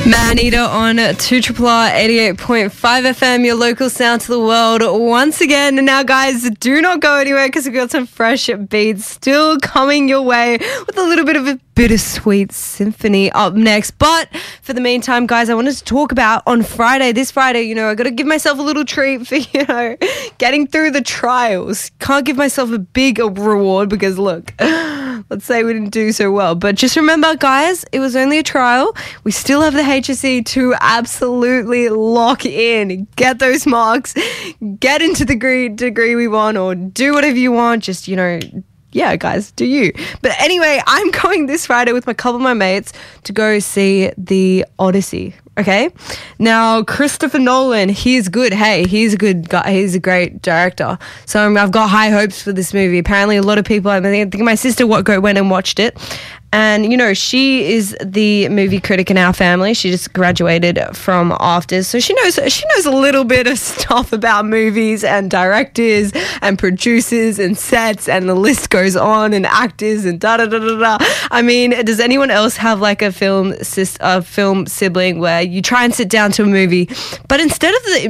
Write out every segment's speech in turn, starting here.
Maneater on 2RRR 88.5 FM, your local sound to the world once again. And now, guys, do not go anywhere because we've got some fresh beats still coming your way with a little bit of a bittersweet symphony up next. But for the meantime, guys, I wanted to talk about on Friday, this Friday, I got to give myself a little treat for, getting through the trials. Can't give myself a big reward because, look, let's say we didn't do so well. But just remember, guys, it was only a trial. We still have the HSC to absolutely lock in, get those marks, get into the degree we want, or do whatever you want. Just, yeah, guys, do you. But anyway, I'm going this Friday with a couple of my mates to go see The Odyssey. Okay. Now, Christopher Nolan, he's good. Hey, he's a good guy. He's a great director. So I've got high hopes for this movie. Apparently, a lot of people, I think my sister went and watched it. And, she is the movie critic in our family. She just graduated from AFTRS. So she knows a little bit of stuff about movies and directors and producers and sets, and the list goes on, and actors and da-da-da-da-da. I mean, does anyone else have like a film sibling where you try and sit down to a movie, but instead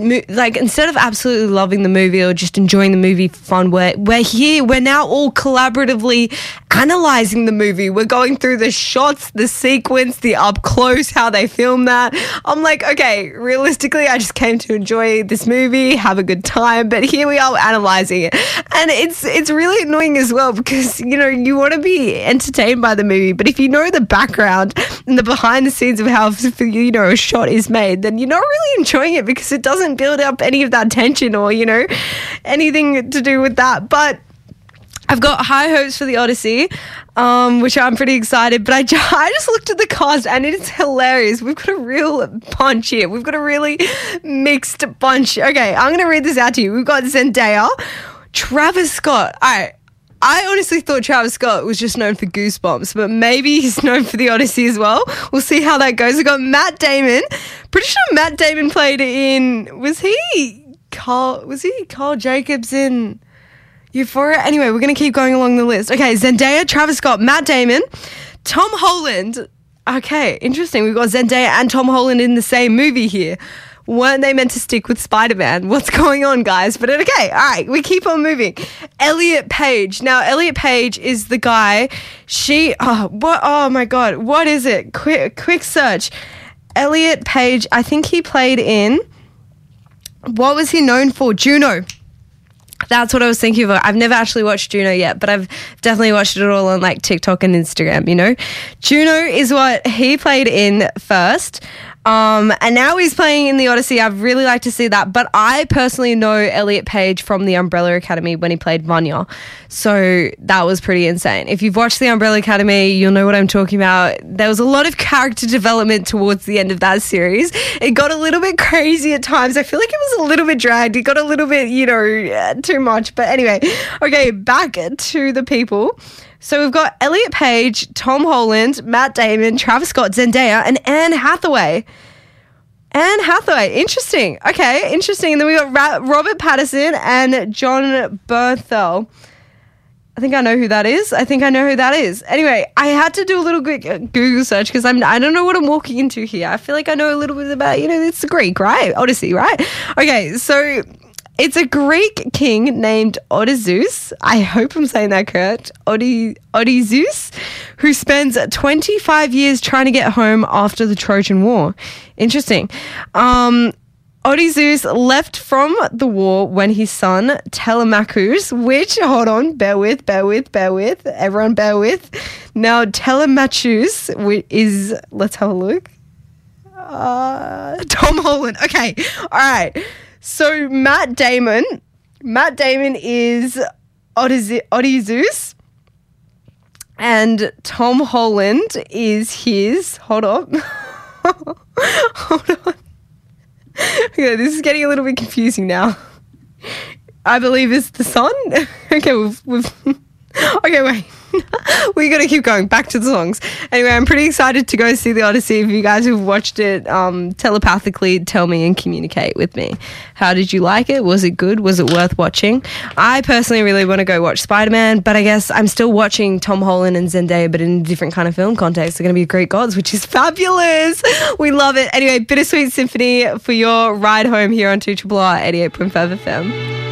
of absolutely loving the movie or just enjoying the movie for fun, we're now all collaboratively analyzing the movie. We're going through the shots, the sequence, the up close, how they film that. I'm like, okay, realistically, I just came to enjoy this movie, have a good time, but here we are analyzing it. And it's really annoying as well because, you want to be entertained by the movie, but if you know the background and the behind the scenes of how, a shot is made, then you're not really enjoying it because it doesn't build up any of that tension or, anything to do with that. But I've got high hopes for The Odyssey, which I'm pretty excited. But I just looked at the cast and it's hilarious. We've got a real bunch here. We've got a really mixed bunch. Okay, I'm going to read this out to you. We've got Zendaya, Travis Scott. All right. I honestly thought Travis Scott was just known for Goosebumps, but maybe he's known for The Odyssey as well. We'll see how that goes. We've got Matt Damon. Pretty sure Matt Damon played in... Was he Carl Jacobs in Euphoria? Anyway, we're going to keep going along the list. Okay, Zendaya, Travis Scott, Matt Damon, Tom Holland. Okay, interesting. We've got Zendaya and Tom Holland in the same movie here. Weren't they meant to stick with Spider-Man? What's going on, guys? But okay, all right, we keep on moving. Elliot Page. Now, Elliot Page is the guy. Oh my God, what is it? Quick search. Elliot Page, I think he played in, what was he known for? Juno. That's what I was thinking of. I've never actually watched Juno yet, but I've definitely watched it all on like TikTok and Instagram, Juno is what he played in first. And now he's playing in The Odyssey. I'd really like to see that. But I personally know Elliot Page from The Umbrella Academy when he played Vanya. So that was pretty insane. If you've watched The Umbrella Academy, you'll know what I'm talking about. There was a lot of character development towards the end of that series. It got a little bit crazy at times. I feel like it was a little bit dragged. It got a little bit, too much. But anyway, okay, back to the people. So we've got Elliot Page, Tom Holland, Matt Damon, Travis Scott, Zendaya, and Anne Hathaway. Anne Hathaway. Interesting. Okay, interesting. And then we got Robert Pattinson and John Bernthal. I think I know who that is. Anyway, I had to do a little quick Google search because I don't know what I'm walking into here. I feel like I know a little bit about, it's Greek, right? Odyssey, right? Okay, so... It's a Greek king named Odysseus. I hope I'm saying that correct. Odysseus, who spends 25 years trying to get home after the Trojan War. Interesting. Odysseus left from the war when his son Telemachus, which, hold on, bear with, everyone bear with. Now, Telemachus is, let's have a look. Tom Holland. Okay, all right. So Matt Damon is Odysseus, and Tom Holland is his. Hold on. Okay, this is getting a little bit confusing now. I believe it's the son. Okay, we've. Okay, wait. We got to keep going. Back to the songs. Anyway, I'm pretty excited to go see The Odyssey. If you guys who've watched it, telepathically tell me and communicate with me. How did you like it? Was it good? Was it worth watching? I personally really want to go watch Spider-Man, but I guess I'm still watching Tom Holland and Zendaya, but in a different kind of film context. They're going to be Greek gods, which is fabulous. We love it. Anyway, Bittersweet Symphony for your ride home here on 2RRR 88.5 FM.